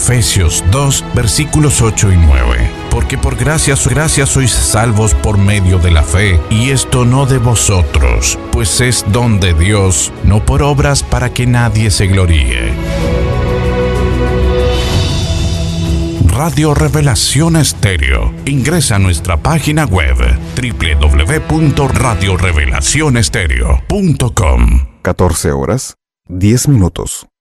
Efesios 2, versículos 8 y 9. Porque por gracia sois salvos por medio de la fe, y esto no de vosotros, pues es don de Dios, no por obras para que nadie se gloríe. Radio Revelación Estéreo. Ingresa a nuestra página web www.radiorevelacionestereo.com. 14 horas, 10 minutos.